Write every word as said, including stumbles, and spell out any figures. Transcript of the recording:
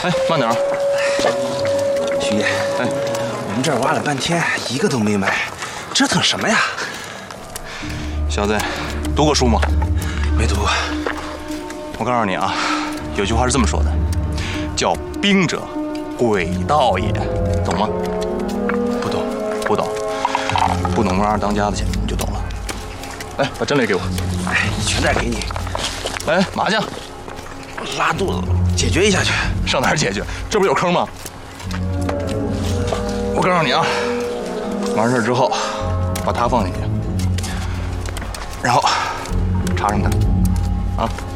哎，慢点啊！ 徐爷，哎，我们这儿挖了半天，一个都没埋，折腾什么呀？ 小子，读过书吗？ 没读过。 我告诉你啊，有句话是这么说的，叫“兵者，诡道也”，懂吗？ 不懂， 不懂，不懂让二当家的去，你就懂了。来，把针雷给我。 哎，一拳再给你。 来，麻将。 拉肚子，解决一下去。 上哪儿解决？这不有坑吗？我告诉你啊，完事之后，把它放进去，然后插上它，啊。